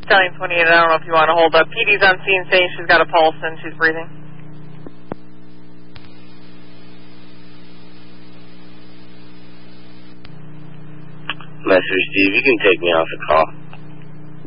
Stallion 28, I don't know if you want to hold up. PD's on scene saying she's got a pulse and she's breathing. Messenger Steve, you can take me off the call.